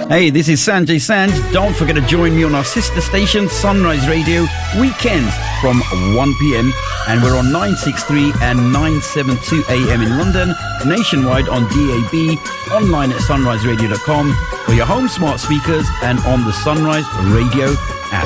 Hey, this is Sanjay Sanj. Don't forget to join me on our sister station, Sunrise Radio, weekends from 1 p.m. And we're on 963 and 972 a.m. in London, nationwide on DAB, online at sunriseradio.com, for your home smart speakers and on the Sunrise Radio